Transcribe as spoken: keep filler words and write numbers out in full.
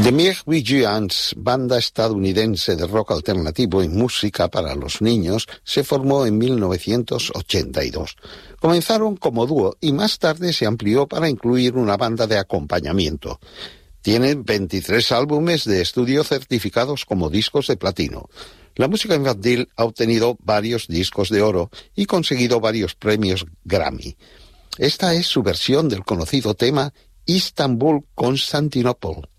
The Mireille Giants, banda estadounidense de rock alternativo y música para los niños, se formó en mil novecientos ochenta y dos. Comenzaron como dúo y más tarde se amplió para incluir una banda de acompañamiento. Tienen veintitrés álbumes de estudio certificados como discos de platino. La música infantil ha obtenido varios discos de oro y conseguido varios premios Grammy. Esta es su versión del conocido tema Istanbul Constantinople.